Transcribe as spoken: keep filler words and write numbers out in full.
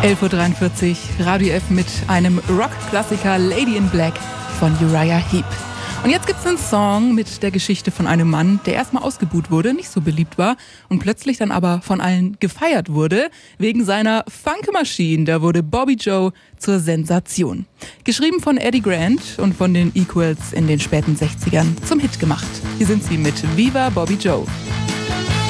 elf Uhr dreiundvierzig, Radio F mit einem Rock-Klassiker Lady in Black von Uriah Heep. Und jetzt gibt's einen Song mit der Geschichte von einem Mann, der erstmal ausgebuht wurde, nicht so beliebt war und plötzlich dann aber von allen gefeiert wurde. Wegen seiner Funk-Maschine, da wurde Bobby Joe zur Sensation. Geschrieben von Eddie Grant und von den Equals in den späten sechzigern zum Hit gemacht. Hier sind sie mit Viva Bobby Joe.